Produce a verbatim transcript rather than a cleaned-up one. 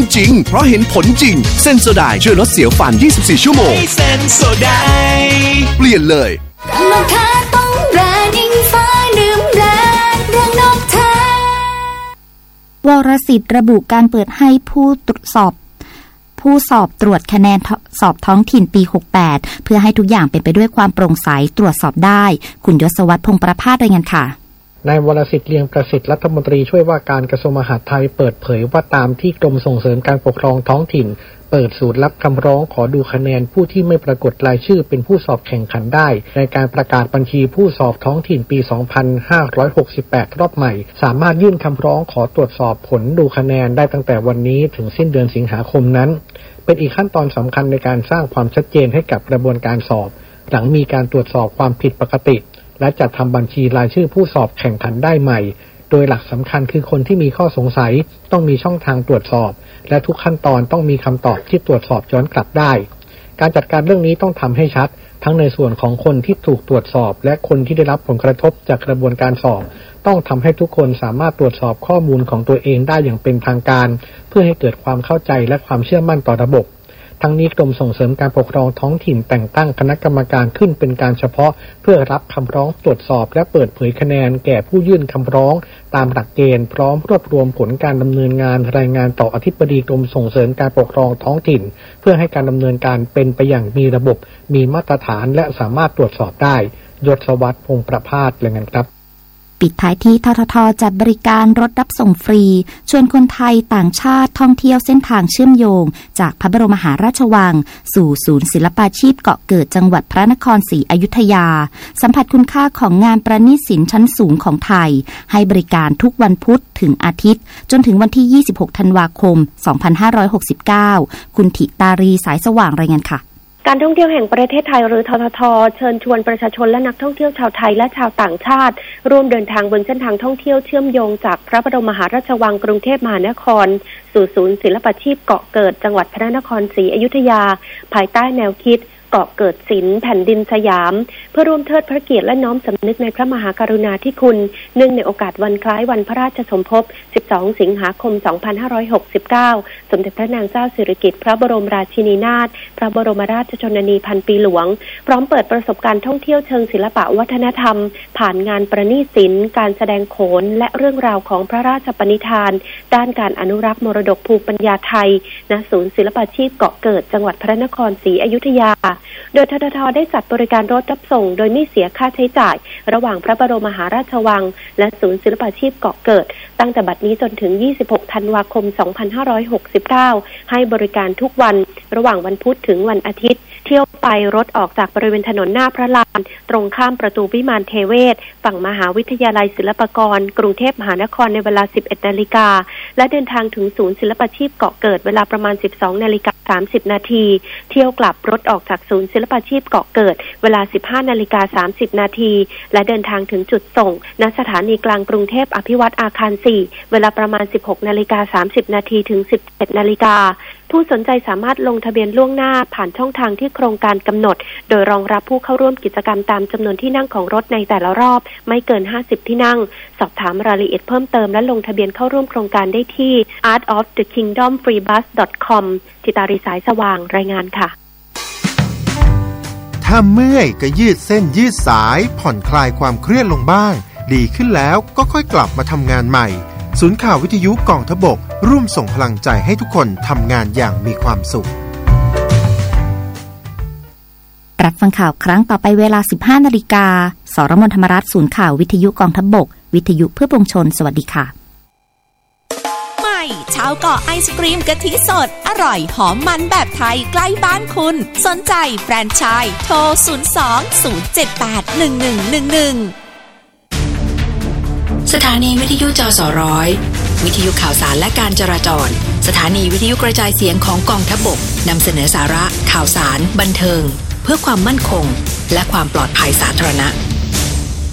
จริงเพราะเห็นผลจริงเซนโซไดช่วยลดเสียวฟันยี่สิบสี่ชั่วโมงเซนโซไดเปลี่ยนเลยกรรมฐานต้องแรงยิ่งฟ้าดื่มแรงเรื่องนกแท้วรสิทธิ์ระบุการเปิดให้ผู้ตรวจสอบผู้สอบตรวจคะแนนสอบท้องถิ่นปีหกสิบแปดเพื่อให้ทุกอย่างเป็นไปด้วยความโปร่งใสตรวจสอบได้คุณยศวัฒน์พงษ์ประภาสรายงานค่ะนายวรสิทธิ์เลียงประสิทธิ์รัฐมนตรีช่วยว่าการกระทรวงมหาดไทยเปิดเผยว่าตามที่กรมส่งเสริมการปกครองท้องถิ่นเปิดศูนย์รับคำร้องขอดูคะแนนผู้ที่ไม่ปรากฏรายชื่อเป็นผู้สอบแข่งขันได้ในการประกาศบัญชีผู้สอบท้องถิ่นปี สองพันห้าร้อยหกสิบแปด รอบใหม่สามารถยื่นคำร้องขอตรวจสอบผลดูคะแนนได้ตั้งแต่วันนี้ถึงสิ้นเดือนสิงหาคมนั้นเป็นอีกขั้นตอนสำคัญในการสร้างความชัดเจนให้กับกระบวนการสอบหลังมีการตรวจสอบความผิดปกติและจัดทำบัญชีรายชื่อผู้สอบแข่งขันได้ใหม่โดยหลักสำคัญคือคนที่มีข้อสงสัยต้องมีช่องทางตรวจสอบและทุกขั้นตอนต้องมีคำตอบที่ตรวจสอบย้อนกลับได้การจัดการเรื่องนี้ต้องทำให้ชัดทั้งในส่วนของคนที่ถูกตรวจสอบและคนที่ได้รับผลกระทบจากกระบวนการสอบต้องทำให้ทุกคนสามารถตรวจสอบข้อมูลของตัวเองได้อย่างเป็นทางการเพื่อให้เกิดความเข้าใจและความเชื่อมั่นต่อระบบทั้งนี้กรมส่งเสริมการปกครองท้องถิ่นแต่งตั้งคณะกรรมการขึ้นเป็นการเฉพาะเพื่อรับคำร้องตรวจสอบและเปิดเผยคะแนนแก่ผู้ยื่นคำร้องตามหลักเกณฑ์พร้อมรวบรวมผลการดำเนินงานรายงานต่ออธิบดีกรมส่งเสริมการปกครองท้องถิ่นเพื่อให้การดำเนินการเป็นไปอย่างมีระบบมีมาตรฐานและสามารถตรวจสอบได้ยศวัฒน์พงษ์ประภาสรายงานครับปิดท้ายที่ททท.จัดบริการรถรับส่งฟรีชวนคนไทยต่างชาติท่องเที่ยวเส้นทางเชื่อมโยงจากพระบรมมหาราชวังสู่ศูนย์ศิลปาชีพเกาะเกิดจังหวัดพระนครศรีอยุธยาสัมผัสคุณค่าของงานประณีตศิลป์ชั้นสูงของไทยให้บริการทุกวันพุธถึงอาทิตย์จนถึงวันที่ยี่สิบหกธันวาคมสองพันห้าร้อยหกสิบเก้าคุณธิตารีสายสว่างรายงานค่ะการท่องเที่ยวแห่งประเทศไทยหรือททท.เชิญชวนประชาชนและนักท่องเที่ยวชาวไทยและชาวต่างชาติร่วมเดินทางบนเส้นทางท่องเที่ยวเชื่อมโยงจากพระบรมมหาราชวังกรุงเทพมหานครสู่ศูนย์ศิลปาชีพเกาะเกิดจังหวัดพระนครศรีอยุธยาภายใต้แนวคิดเกาะเกิดศิลป์แผ่นดินสยามเพื่อร่วมเทิดพระเกียรติและน้อมสำนึกในพระมหากรุณาธิคุณเนื่องในโอกาสวันคล้ายวันพระราชสมภพสิบสองสิงหาคมสองพันห้าร้อยหกสิบเก้าสมเด็จพระนางเจ้าสิริกิติ์พระบรมราชินีนาถพระบรมราชชนนีพันปีหลวงพร้อมเปิดประสบการณ์ท่องเที่ยวเชิงศิลปะวัฒนธรรมผ่านงานประณีตศิลป์การแสดงโขนและเรื่องราวของพระราชปณิธานด้านการอนุรักษ์มรดกภูมิปัญญาไทยณศูนย์ศิลปาชีพเกาะเกิดจังหวัดพระนครศรีอยุธยาโดยททท.ได้จัดบริการรถรับส่งโดยไม่เสียค่าใช้จ่ายระหว่างพระบรมมหาราชวังและศูนย์ศิลปาชีพเกาะเกิดตั้งแต่บัดนี้จนถึงยี่สิบหกธันวาคมสองพันห้าร้อยหกสิบเก้าให้บริการทุกวันระหว่างวันพุธถึงวันอาทิตย์เที่ยวไปรถออกจากบริเวณถนนหน้าพระลานตรงข้ามประตูวิมานเทเวศฝั่งมหาวิทยาลัยศิลปากรกรุงเทพมหานครในเวลา สิบเอ็ดนาฬิกาและเดินทางถึงศูนย์ศิลปาชีพเกาะเกิดเวลาประมาณ สิบสองนาฬิกาสามสิบนาทีเที่ยวกลับรถออกจากศูนย์ศิลปาชีพเกาะเกิดเวลา สิบห้านาฬิกาสามสิบนาทีและเดินทางถึงจุดส่งณสถานีกลางกรุงเทพอภิวัตรอาคารสี่เวลาประมาณ สิบหกนาฬิกาสามสิบนาทีถึง สิบเอ็ดนาฬิกาผู้สนใจสามารถลงทะเบียนล่วงหน้าผ่านช่องทางที่โครงการกำหนดโดยรองรับผู้เข้าร่วมกิจกรรมตามจำนวนที่นั่งของรถในแต่ละรอบไม่เกินห้าสิบที่นั่งสอบถามรายละเอียดเพิ่มเติมและลงทะเบียนเข้าร่วมโครงการได้ที่ อาร์ต ออฟ เดอะ คิงดอม ฟรี บัส ดอท คอม ธิตารีสายสว่างรายงานค่ะถ้าเมื่อยก็ยืดเส้นยืดสายผ่อนคลายความเครียดลงบ้างดีขึ้นแล้วก็ค่อยกลับมาทำงานใหม่ศูนย์ข่าววิทยุกองทพบกร่วมส่งพลังใจให้ทุกคนทำงานอย่างมีความสุขรับฟังข่าวครั้งต่อไปเวลา สิบห้านาฬิกา สรมนธรรมรัตน์ศูนย์ข่าววิทยุกองทพบกวิทยุเพื่อปวงชนสวัสดีค่ะใหม่ชาวเกาะไอศกรีมกะทิสดอร่อยหอมมันแบบไทยใกล้บ้านคุณสนใจแฟรนไชส์โทรศูนย์ สอง ศูนย์ เจ็ด แปด หนึ่ง หนึ่ง หนึ่ง หนึ่งสถานีวิทยุจสร้อยวิทยุข่าวสารและการจราจรสถานีวิทยุกระจายเสียงของกองทัพบกนำเสนอสาระข่าวสารบันเทิงเพื่อความมั่นคงและความปลอดภัยสาธารณะ